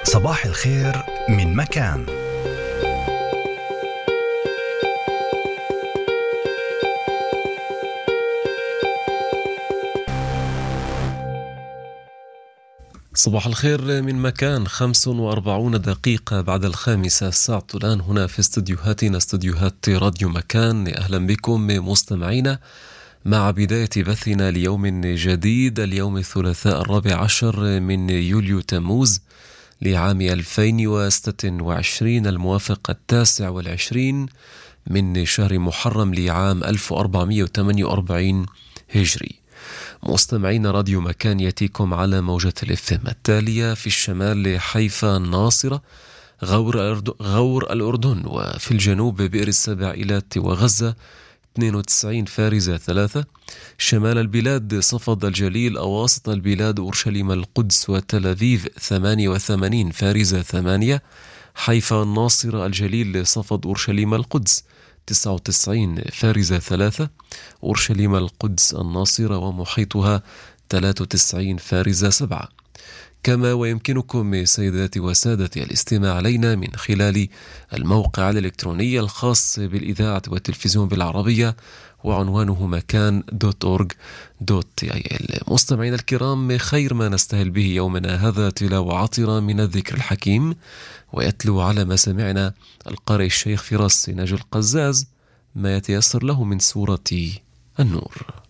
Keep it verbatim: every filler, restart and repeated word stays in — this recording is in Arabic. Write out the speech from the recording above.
صباح الخير من مكان. صباح الخير من مكان. خمس وأربعون دقيقة بعد الخامسة الساعة الآن هنا في استديوهاتنا، استديوهات راديو مكان. أهلا بكم مستمعينا مع بداية بثنا ليوم جديد، اليوم الثلاثاء الرابع عشر من يوليو تموز لعام ألفين وستة وعشرين، الموافق التاسع والعشرين من شهر محرم لعام ألف وأربعمائة وثمانية وأربعين هجري. مستمعين، راديو مكان يأتيكم على موجة الاف ام التالية: في الشمال حيفا الناصرة غور, غور الأردن، وفي الجنوب بئر السباعيلات وغزة اثنين وتسعين فارزة ثلاثة، شمال البلاد صفد الجليل، أواسط البلاد أورشليم القدس وتل أبيب ثمانية وثمانين فارزة ثمانية، حيفا الناصرة الجليل صفد أورشليم القدس تسعة وتسعين فارزة ثلاثة، أورشليم القدس الناصرة ومحيطها ثلاثة وتسعين فارزة سبعة. كما ويمكنكم سيداتي وسادتي الاستماع علينا من خلال الموقع الإلكتروني الخاص بالإذاعة والتلفزيون بالعربية، وعنوانه مكان دوت أورج دوت تي آي إل. مستمعينا الكرام، خير ما نستهل به يومنا هذا تلاوة عطرة من الذكر الحكيم، ويتلو على مسامعنا القارئ الشيخ فراس ناجي القزاز ما يتيسر له من سورة النور.